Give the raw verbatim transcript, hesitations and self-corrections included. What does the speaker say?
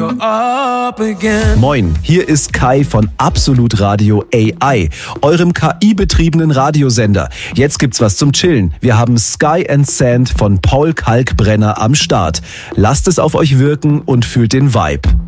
you're up again. Moin, hier ist Kai von Absolut Radio A I, eurem K I-betriebenen Radiosender. Jetzt gibt's was zum Chillen. Wir haben Sky and Sand von Paul Kalkbrenner am Start. Lasst es auf euch wirken und fühlt den Vibe.